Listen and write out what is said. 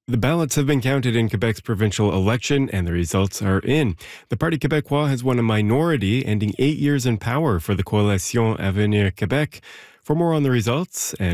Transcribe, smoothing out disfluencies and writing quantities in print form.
The ballots have been counted in Quebec's provincial election, and the results are in. The Parti Québécois has won a minority, ending 8 years in power for the Coalition Avenir Québec. For more on the results and